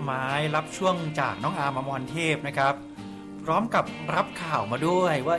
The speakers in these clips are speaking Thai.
ไม้รับช่วงจากน้องอาร์ม อมรเทพนะครับพร้อมกับรับข่าวมาด้วยว่า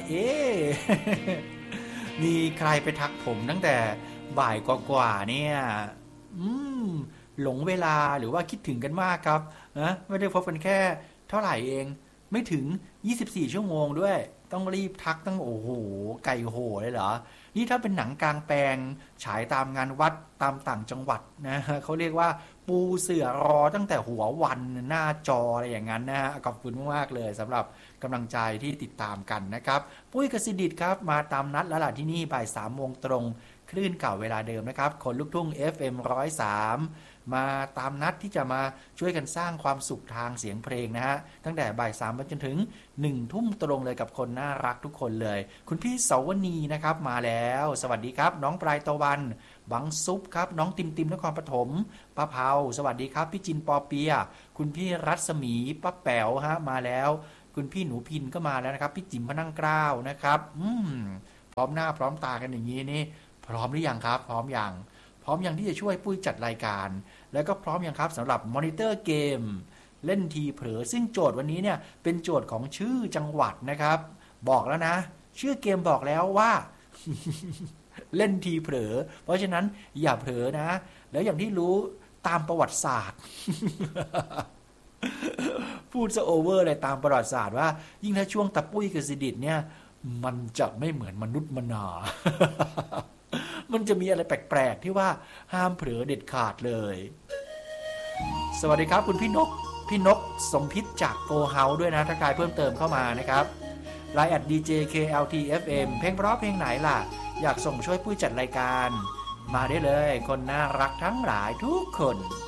มีใครไปทักผมตั้งแต่บ่ายกว่าๆเนี่ยหลงเวลาหรือว่าคิดถึงกันมากครับนะไม่ได้พบกันแค่เท่าไหร่เองไม่ถึง24ชั่วโมงด้วยต้องรีบทักตั้งโอ้โหไก่โหเลยเหรอนี่ถ้าเป็นหนังกลางแปลงฉายตามงานวัดตามต่างจังหวัดนะเขาเรียกว่าปูเสื่อรอตั้งแต่หัววันหน้าจออะไรอย่างนั้นนะฮะขอบคุณมากๆเลยสำหรับกำลังใจที่ติดตามกันนะครับปุ้ยกสิดิษฐ์ครับมาตามนัดแล้วล่ะที่นี่บ่าย 3 โมงตรงคลื่นเก่าเวลาเดิมนะครับคนลูกทุ่ง FM 103มาตามนัดที่จะมาช่วยกันสร้างความสุขทางเสียงเพลงนะฮะตั้งแต่บ่าย 3 ไปจนถึง1 ทุ่มตรงเลยกับคนน่ารักทุกคนเลยคุณพี่เสาวณีนะครับมาแล้วสวัสดีครับน้องปลายตะวันบังซุปครับน้องติมติมนครปฐมป้าเผาสวัสดีครับพี่จินปอเปียคุณพี่รัศมีป้าแป๋วฮะมาแล้วคุณพี่หนูพินก็มาแล้วนะครับพี่จิ๋มพนั่งเกล้านะครับพร้อมหน้าพร้อมตากันอย่างนี้นี่พร้อมหรือยังครับพร้อมยังที่จะช่วยปุ้ยจัดรายการแล้วก็พร้อมยังครับสำหรับมอนิเตอร์เกมเล่นทีเผลอซึ่งโจทย์วันนี้เนี่ยเป็นโจทย์ของชื่อจังหวัดนะครับบอกแล้วนะชื่อเกมบอกแล้วว่า เล่นทีเผลอเพราะฉะนั้นอย่าเผลอนะแล้วอย่างที่รู้ตามประวัติศาสตร์ พูดซะโอเวอร์เลยตามประวัติศาสตร์ว่ายิ่งถ้าช่วงตะปุ้ยกับสิดิษฐ์เนี่ยมันจะไม่เหมือนมนุษย์มนา มันจะมีอะไรแปลกๆที่ว่าห้ามเผลอเด็ดขาดเลยสวัสดีครับคุณพี่นกสมพิษจากโกเฮาด้วยนะทักทายเพิ่มเติมเข้ามานะครับไลน์@djkltfm เพลงเพราะเพลงไหนล่ะอยากส่งช่วยปุ้ยจัดรายการมาได้เลยคนน่ารักทั้งหลายทุกคน